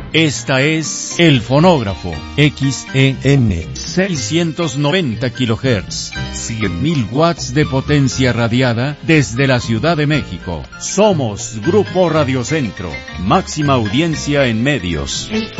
Esta es El Fonógrafo, XEM 690 kHz, 100.000 watts de potencia radiada desde la Ciudad de México. Somos Grupo Radio Centro, máxima audiencia en medios.